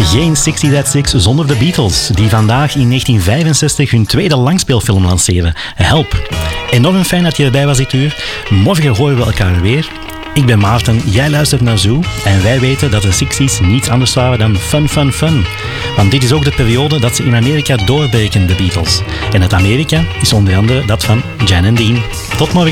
Geen 60 That Six zonder de Beatles, die vandaag in 1965 hun tweede langspeelfilm lanceren, Help. Enorm fijn dat je erbij was dit uur. Morgen horen we elkaar weer. Ik ben Maarten, jij luistert naar Zoo en wij weten dat de 60's niets anders waren dan fun. Want dit is ook de periode dat ze in Amerika doorbreken, de Beatles. En het Amerika is onder andere dat van Jan en Dean. Tot morgen.